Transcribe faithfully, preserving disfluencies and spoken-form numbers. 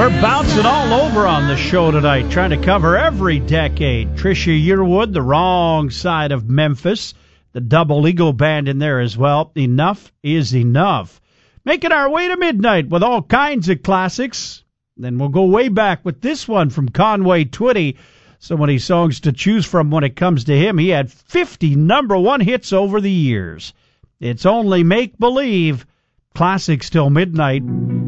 We're bouncing all over on the show tonight, trying to cover every decade. Trisha Yearwood, The Wrong Side of Memphis, the Double Eagle Band in there as well. Enough is enough. Making our way to midnight with all kinds of classics. Then we'll go way back with this one from Conway Twitty. So many songs to choose from when it comes to him. He had fifty number one hits over the years. It's only make-believe. Classics till midnight.